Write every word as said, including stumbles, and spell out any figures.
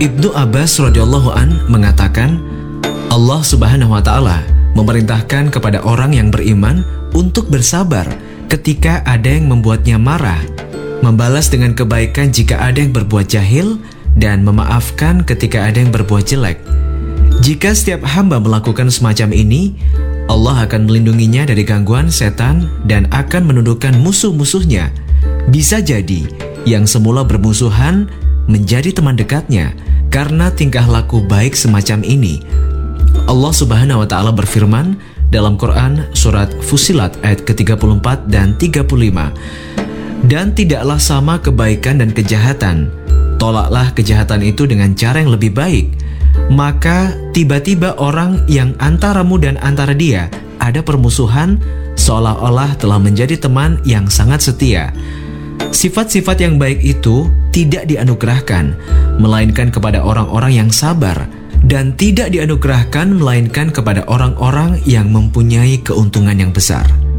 Ibnu Abbas radhiyallahu an mengatakan, Allah Subhanahu wa taala memerintahkan kepada orang yang beriman untuk bersabar ketika ada yang membuatnya marah, membalas dengan kebaikan jika ada yang berbuat jahil, dan memaafkan ketika ada yang berbuat jelek. Jika setiap hamba melakukan semacam ini, Allah akan melindunginya dari gangguan setan dan akan menundukkan musuh-musuhnya. Bisa jadi yang semula bermusuhan menjadi teman dekatnya karena tingkah laku baik semacam ini. Allah Subhanahu wa taala berfirman dalam Quran surat Fussilat ayat ke tiga puluh empat dan tiga puluh lima. Dan tidaklah sama kebaikan dan kejahatan. Tolaklah kejahatan itu dengan cara yang lebih baik. Maka tiba-tiba orang yang antaramu dan antara dia ada permusuhan seolah-olah telah menjadi teman yang sangat setia. Sifat-sifat yang baik itu tidak dianugerahkan, melainkan kepada orang-orang yang sabar, dan tidak dianugerahkan melainkan kepada orang-orang yang mempunyai keuntungan yang besar.